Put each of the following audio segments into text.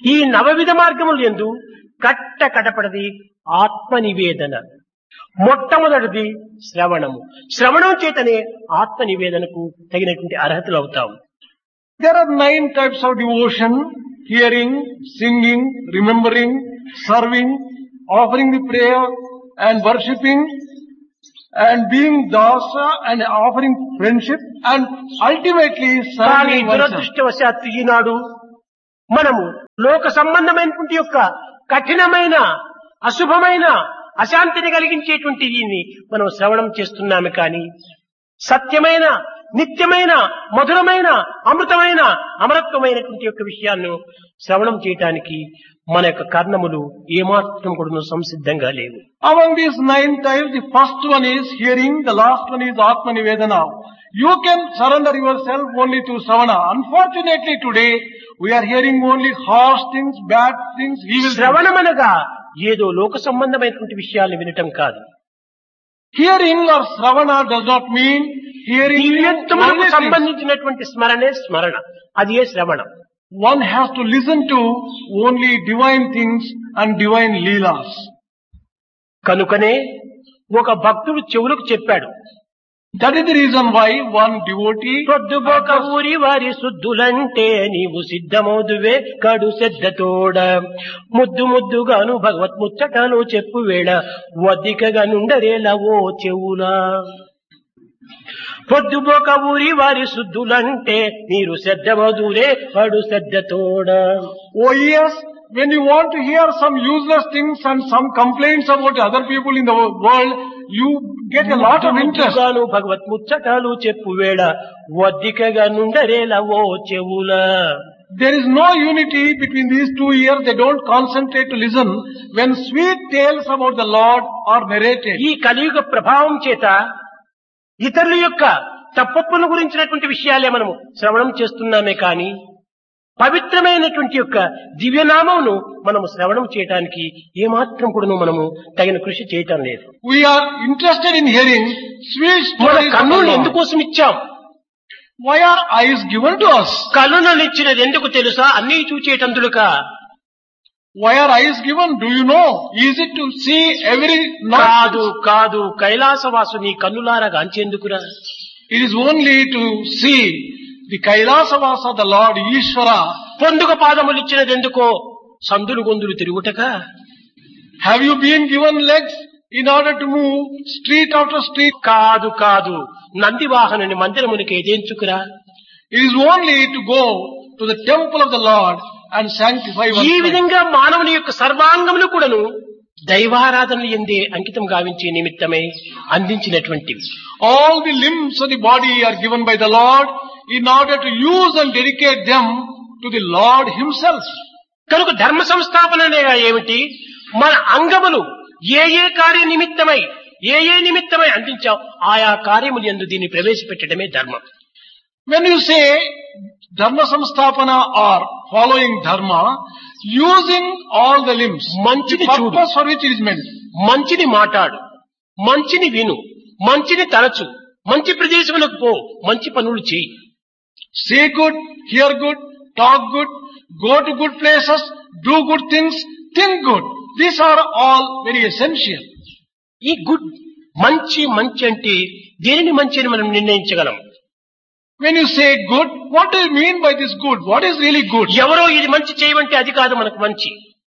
ఈ నవవిధ మార్గములు యందు కట్టకడపడది ఆత్మ నివేదన. మొట్టమొదటిది శ్రవణము. శ్రవణం చేతనే ఆత్మ నివేదనకు తగినటువంటి అర్హతలు అవుతాము. There are 9 types of devotion: hearing, singing, remembering, serving, offering the prayer and worshipping, and being dasa and offering friendship, and ultimately కానీ serving oneself. దురదృష్టవశాత్తు ఈనాడు మనము లోక సంబంధమైనటువంటి యొక్క కఠినమైన అశుభమైన అశాంతిని కలిగించేటువంటి దీన్ని మనం శ్రవణం చేస్తున్నాము. కానీ సత్యమైన నిత్యమైన మధురమైన అమృతమైన అమరత్వమైనటువంటి యొక్క విషయాన్ని శ్రవణం చేయటానికి మన యొక్క కర్ణములు ఏమాత్రం కూడా సంసిద్ధంగా లేవు. Among these 9 types, the first one is hearing, the last one is Atma Nivedana. You can surrender yourself only to Savana. Unfortunately today, we are hearing only harsh things, bad things, evil things. శ్రవణమనగా ఏదో లోక సంబంధమైనటువంటి విషయాలను వినటం కాదు. Hearing or Sravana does not mean hearing దివ్యత్వములకు worldly things. సంబంధించినటువంటి స్మరణే స్మరణ, అది ఏ శ్రవణం. One has to listen to only divine things and divine leelas. కనుకనే ఒక భక్తుడు చెవులకు చెప్పాడు, That is the reason why one devotee పొద్దుబోక ఊరి వారి శుద్ధులంటే నీవు సిద్ధమోదువే కడు శ్రద్ధతోడ ముద్దు ముద్దుగాను భగవత్ ముచ్చటలు చెప్పు వేళ వద్దికగా నుండరేలా ఓ చెవులా. పొద్దుబోక ఊరి వారి శుద్ధులంటే మీరు శ్రద్ధమోదురే కడు శ్రద్ధతోడ. Oh yes, when you want to hear some useless things and some complaints about other people in the world, you get a lot of interest. ముద్దుగాను భగవత్ ముచ్చటలు చెప్పు వేళ వద్దికగా నుండరేలా ఓ చెవులా. There is no unity between these 2 ears. They don't concentrate to listen when sweet tales about the Lord are narrated. ఈ కలియుగ ప్రభావం చేత ఇతరుల యొక్క తప్పప్పుల గురించినటువంటి విషయాలే మనము శ్రవణం చేస్తున్నామే కానీ పవిత్రమైనటువంటి యొక్క దివ్యనామమును మనము శ్రవణం చేయటానికి ఏమాత్రం కూడా మనము తగిన కృషి చేయటం లేదు. We are interested in hearing sweet మన stories of the కన్నులను Lord. ఎందుకోసం ఇచ్చాం? Why are eyes given to us? కన్నులను ఇచ్చినది ఎందుకు తెలుసా? అన్నీ చూచేటందులుక. Why are eyes given? Do you know? Is it to see every కాదు nonsense? కాదు, కైలాసవాసు నీ కన్నులారా గాంచేందుకురా? It is only to see the Kailasavasa, the Lord Ishvara. పొందుక పాదములు ఇచ్చినది ఎందుకో? సందులు గొందులు తిరుగుటక. Have you been given legs in order to move street after street? కాదు కాదు, నందివాహనుని మందిరమునికి ఏదేంచుకురా? It is only to go to the temple of the Lord and sanctify ఈ oneself. విధంగా మానవుని యొక్క సర్వాంగములు కూడాను దైవారాధన ఎందే అంకితం గావించే నిమిత్తమై అందించినటువంటివి. All the limbs of the body are given by the Lord in order to use and dedicate them to the Lord Himself. కనుక ధర్మ సంస్థాపన అనగా ఏమిటి? మన అంగములు ఏ ఏ కార్య నిమిత్తమై ఏ నిమిత్తమై అందించాం ఆయా కార్యములు యందు దీన్ని ప్రవేశపెట్టడమే ధర్మం. When you say Dharma Samstapana or following Dharma, using all the limbs, the మంచిని చూడు, purpose for which it is meant. మంచిని మాట్లాడు, మంచిని విను, మంచిని తలచు, మంచి ప్రదేశములకు పో, మంచి పనులు చేయి. See good, hear good, talk good, go to good places, do good things, think good. These are all very essential. ఈ గుడ్ మంచి మంచి అంటే దేనిని మంచి అని మనం నిర్ణయించగలం? When you say good, what do you mean by this good? What is really good? ఎవరో ఇది మంచి చేయమంటే అది కాదు మనకు మంచి.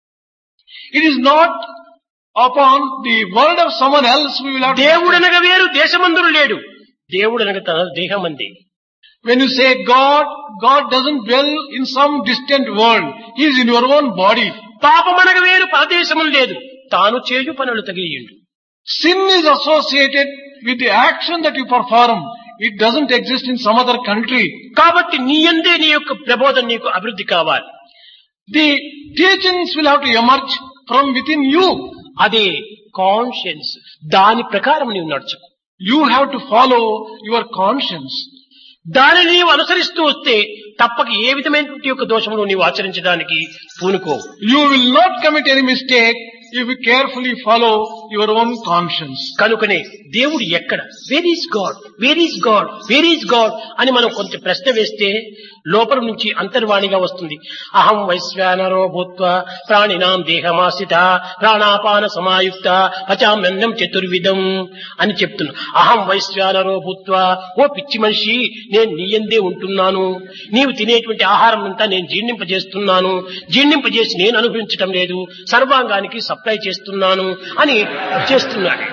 It is not upon the word of someone else we will have to. దేవుడనగా వేరు, దేశమందురు లేడు. దేవుడనగా తన దేహమంది. When you say God, God doesn't dwell in some distant world. He is in your own body. పాపమనగా వేరు, పరదేశములు లేదు. తాను చేయు పనులు తగిలియుండు. Sin is associated with the action that you perform. It doesn't exist in some other country. కాబట్టి నీ యందే నీ యొక్క ప్రబోధన నీకు అభివృద్ధి కావాలి. The teachings will have to emerge from within you. అదే కాన్షియన్స్. దాని ప్రకారం నీవు నడుచు. You have to follow your conscience. దానిని నీవు అనుసరిస్తూ వస్తే తప్పక ఏ విధమైనటువంటి యొక్క దోషములు నీవు ఆచరించడానికి పూనుకో. You will not commit any mistake if you carefully follow your own conscience. కనుకనే దేవుడు ఎక్కడ, where is God, where is God, where is God అని మనం కొంచెం ప్రశ్న వేస్తే లోపల నుంచి అంతర్వాణిగా వస్తుంది. అహం వైశ్వానరో భూత్వా ప్రాణినాం దేహమాశ్రిత ప్రాణాపాన సమాయుక్త పచామ్యన్నం చతుర్విధం అని చెప్తున్నా. అహం వైశ్వానరో భూత్వా, ఓ పిచ్చి మనిషి, నేను నీయందే ఉంటున్నాను. నీవు తినేటువంటి ఆహారం అంతా నేను జీర్ణింపజేస్తున్నాను. జీర్ణింపజేసి నేను అనుభవించటం లేదు, సర్వాంగానికి సప్లై చేస్తున్నాను అని చేస్తున్నాడు.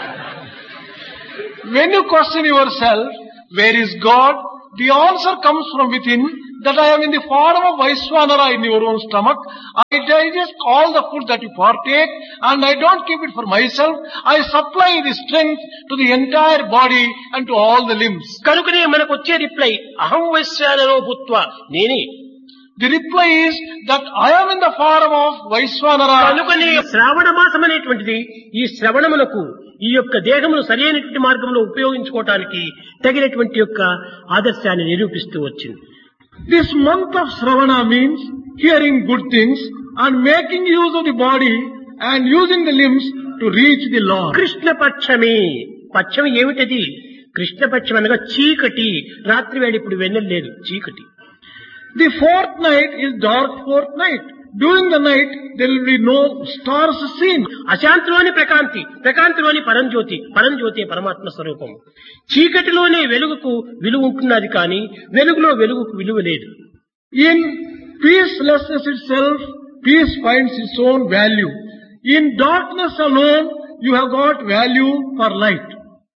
When you question yourself, where is God? The answer comes from within, that I am in the form of Vaishwanara in your own stomach. I digest all the food that you partake, and I don't keep it for myself. I supply the strength to the entire body and to all the limbs. కనుకనే మనకు వచ్చే reply అహం వైశ్వానరో భూత్వా, నేనే. The reply is that I am in the form of Vaishwanara. కనుకనే శ్రావణ మాసం అనేటువంటిది ఈ శ్రవణములకు ఈ యొక్క దేహమును సరైనటువంటి మార్గంలో ఉపయోగించుకోవటానికి తగినటువంటి యొక్క ఆదర్శాన్ని నిరూపిస్తూ వచ్చింది. This month of Shravana means hearing good things and making use of the body and using the limbs to reach the Lord. కృష్ణపక్షమే, పక్షం ఏమిటది? కృష్ణపక్షం అనగా చీకటి. రాత్రి వేళ ఇప్పుడు వెన్నెల లేదు, చీకటి. The fourth night is dark fourth night. During the night there will be no stars seen. అశాంతిలోని ప్రకాంతి, ప్రకాంతిలోని పరంజ్యోతి, పరంజ్యోతి పరమాత్మ స్వరూపం. చీకటిలోనే వెలుగుకు విలువ ఉంటున్నది కానీ వెలుగులో వెలుగుకు విలువ లేదు. In peacelessness itself, peace finds its own value. In darkness alone, you have got value for light.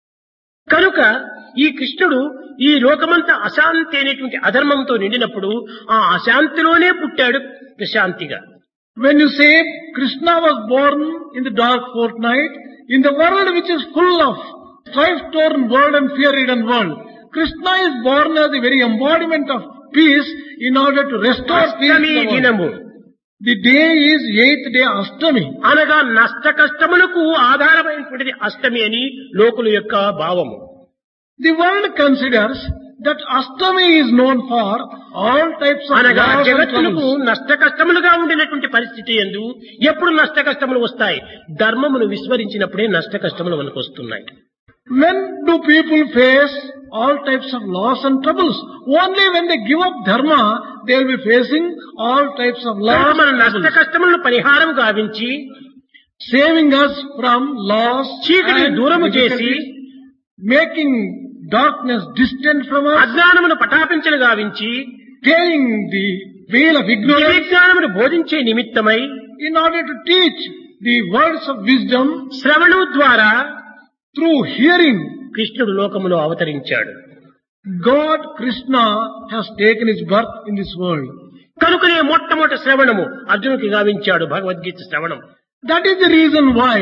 కనుక ఈ కృష్ణుడు ఈ లోకమంతా అశాంతి అనేటువంటి అధర్మంతో నిండినప్పుడు ఆ అశాంతిలోనే పుట్టాడు ప్రశాంతిగా. When you say Krishna was born in the dark fortnight, in the world which is full of strife-torn world and fear-ridden world, Krishna is born as the very embodiment of peace in order to restore peace in the దినము. world. The day is 8th day Ashtami. అనగా నష్ట కష్టములకు ఆధారమైనటువంటిది అష్టమి అని లోకుల యొక్క భావము. The world considers that Ashtami is known for all types of అనగా loss and జగత్తులకు troubles. నష్ట కష్టములుగా ఉండినటువంటి పరిస్థితి యందు ఎప్పుడు నష్ట కష్టములు వస్తాయి? ధర్మమును విస్మరించినప్పుడే నష్ట కష్టములు మనకు వస్తున్నాయి. When do people face all types of loss and troubles? Only when they give up dharma, they will be facing all types of loss మన and నష్ట troubles. కష్టములను పరిహారం గావించి Saving us from loss చీకటిని and దూరము చేసి difficulties, making darkness distant from us, అజ్ఞానమును పటాపించలు గావించి tearing the veil of ignorance విజ్ఞానమును బోధించే నిమిత్తమై in order to teach the words of wisdom శ్రవణము ద్వారా through hearing. కృష్ణుడు లోకములో అవతరించాడు. God, Krishna, has taken his birth in this world. కనుకనే మొట్టమొదటి శ్రవణము అర్జునుడికి గావించాడు, భగవద్గీత శ్రవణం. That is the reason why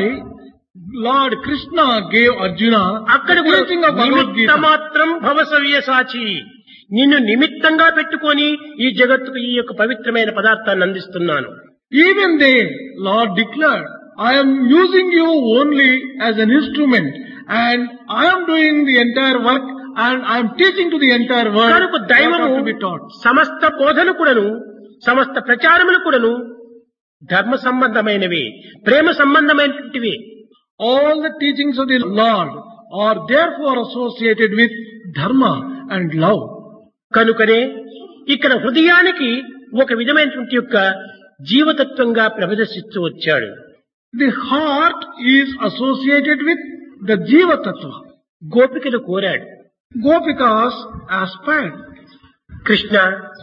Lord Krishna gave Arjuna అక్కడ the teaching of Bhagavad నిమిత్త Gita. మాత్రం భవసవ్య సాచి, నిన్ను నిమిత్తంగా పెట్టుకొని ఈ జగత్తుకు ఈ యొక్క పవిత్రమైన పదార్థాన్ని అందిస్తున్నాను. Even there, Lord declared, I am using you only as an instrument, and I am doing the entire work, and I am teaching to the entire world కనుక what దైవము ought to be taught. సమస్త బోధలు కూడాను, సమస్త ప్రచారములు కూడాను ధర్మ సంబంధమైనవి, ప్రేమ సంబంధమైనటువంటివి. All the teachings of the Lord are therefore associated with dharma and love. కనుకనే ఇక్కడ హృదయానికి ఒక విధమైనటువంటి యొక్క జీవతత్వంగా ప్రదర్శిస్తూ వచ్చాడు. The heart is associated with the Jiva Tattva. గోపికలు కోరాడు, Gopikas aspired. Krishna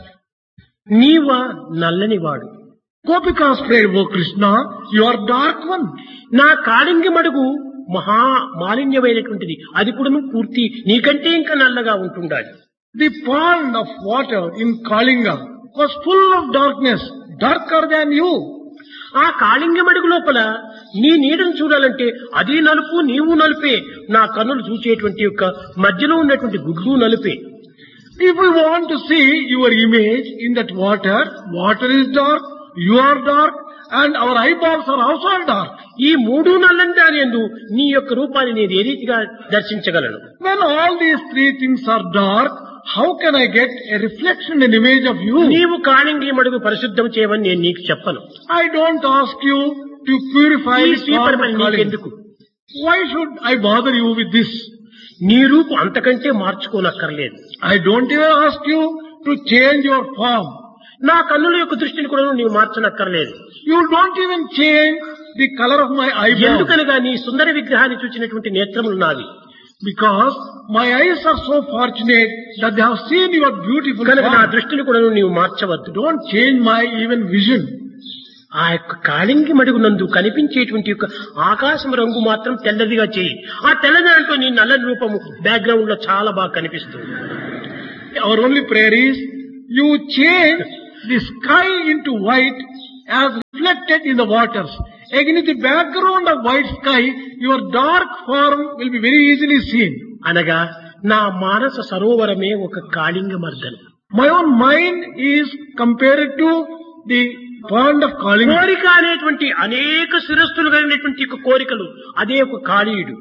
Neeva నల్లనివాడు, Gopikas prayed, O Krishna, you are dark one. నా కాళింగి మడుగు మహా మాలిన్యమైనటువంటిది, అది కూడా పూర్తి నీకంటే ఇంకా నల్లగా ఉంటుండాలి. The pond of water in Kalinga was full of darkness, darker than you. ఆ కాళింగి మడుగు లోపల నీ నీడను చూడాలంటే అది నలుపు, నీవు నలుపే. నా కన్నులు చూసేటువంటి యొక్క మధ్యలో ఉన్నటువంటి గుడ్లు నలుపే. If we want to see your image in that water, water is dark, you are dark, and our eyeballs are also dark. ఈ మూడు నల్లని దాని యందు నీ యొక్క రూపాన్ని నేను ఏ రీతిగా దర్శించగలను? When all these three things are dark, how can I get a reflection, an image of you? నీవు కాళింగి మడుగు పరిశుద్ధం చేయమని నేను నీకు చెప్పను. I don't ask you to purify ఈ the pond శ్రీపరమని of Kalinga. నీకెందుకు? Why should I bother you with this? నీ రూపు అంతకంటే మార్చుకోనక్కర్లేదు. I don't even ask you to change your form. నా కన్నుల యొక్క దృష్టిని కూడా నీవు మార్చనక్కర్లేదు. You don't even change the color of my eyebrow. ఎందుకనగా నీ సుందర విగ్రహాన్ని చూచినటువంటి నేత్రములు నావి. Because my eyes are so fortunate that they have seen your beautiful కనుక నా form. దృష్టిని కూడా నీవు మార్చవద్దు. Don't change my even vision. ఆ యొక్క కాళింగి మడుగునందు కనిపించేటువంటి యొక్క ఆకాశం రంగు మాత్రం తెల్లదిగా చేయి. ఆ తెల్లదాంట్లో నీ నల్లని రూపము బ్యాక్గ్రౌండ్ లో చాలా బాగా కనిపిస్తుంది. Our only prayer is, you change the sky into white as reflected in the waters. Against the background of white sky, your dark form will be very easily seen. అనగా నా మానస సరోవరమే ఒక Kalinga మర్దనం. My own mind is compared to the pond of Kalinga. కోరిక అనేటువంటి అనేక శిరస్సులు కలిగినటువంటి కోరికలు అదే ఒక కాళీయుడు.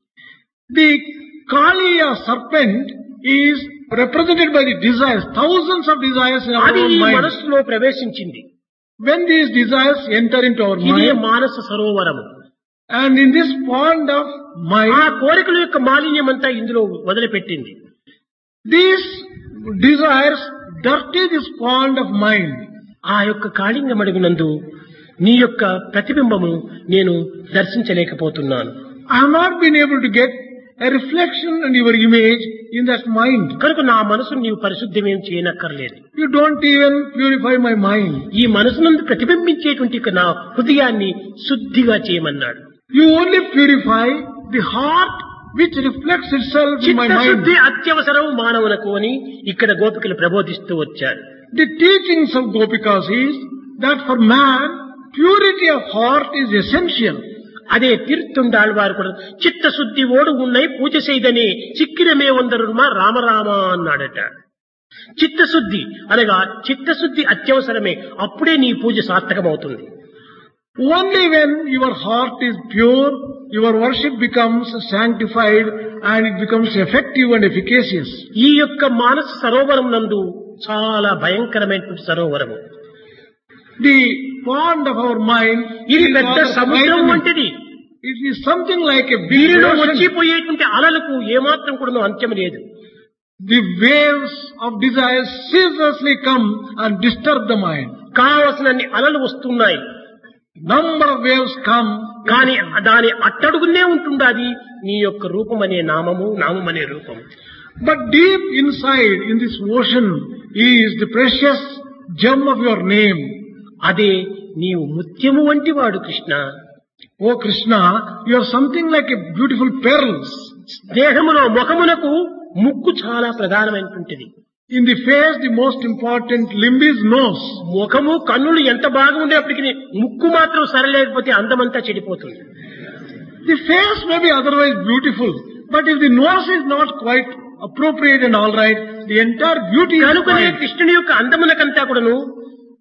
The Kaliya serpent is represented by the desires, thousands of desires in our అది own ఈ mind. మనస్సులో ప్రవేశించింది. When these desires enter into our ఇదే mind, Manasa Sarovaram. and in this pond of ఆ mind, కోరికల యొక్క మాలిన్యం అంతా ఇందులో వదిలిపెట్టింది. these desires dirty this pond of mind. ఆ యొక్క కాళింగ మడుగునందు నీ యొక్క ప్రతిబింబము నేను దర్శించలేకపోతున్నాను. I have not been able to get a reflection in your image in that mind. కనుక నా మనసును నీవు పరిశుద్ధమేం చేయనక్కర్లేదు. You don't even purify my mind. ఈ మనసునందు ప్రతిబింబించేటువంటి నా హృదయాన్ని శుద్ధిగా చేయమన్నాడు. You only purify the heart which reflects itself in my mind. చిత్తశుద్ధి అత్యవసరం మానవులకు అని ఇక్కడ గోపికలు ప్రబోధిస్తూ వచ్చారు. The teachings of Gopikas is that for man, purity of heart is essential. అదే తీర్థుండాళ్వారు కూడా చిత్తశుద్ధి ఓడు ఉన్నై పూజ చేయదని చిక్కిరమే వందరుమా రామరామ అన్నాడట. చిత్తశుద్ధి అనగా చిత్తశుద్ధి అత్యవసరమే, అప్పుడే నీ పూజ సార్థకమవుతుంది. Only when your heart is pure, your worship becomes sanctified and it becomes effective and efficacious. ఈ యొక్క మానస సరోవరం నందు చాలా భయంకరమైనటువంటి Sarovaram. The pond of our mind ఇది is పెద్ద rather సముద్రం frightening. వంటిది. It is something like a big దీనిలో ocean. వచ్చిపోయేటువంటి అలలకు ఏమాత్రం కూడా అంత్యం లేదు. The waves of desire ceaselessly come and disturb the mind. కావలసినన్ని అలలు వస్తున్నాయి, Number of waves come, కానీ దాని అట్టడుగునే ఉంటుండాది నీ యొక్క రూపం అనే నామము, నామం అనే రూపం. but deep inside in this ocean is the precious gem of your name. అదే నీవు ముత్యము వంటి వాడు Krishna. Oh Krishna, you are something like a beautiful pearl. దేహములో ముఖమునకు ముక్కు చాలా ప్రధానమైనటువంటిది. In the face, the most important limb is nose. ముఖము కన్నులు ఎంత బాగా ఉండేప్పటికీ ముక్కు మాత్రం సరలేకపోతే అందమంతా చెడిపోతుంది. The face may be otherwise beautiful, but if the nose is not quite appropriate and all right, the entire beauty is కనుకనే spoiled. కృష్ణుని యొక్క అందమునకంతా కూడాను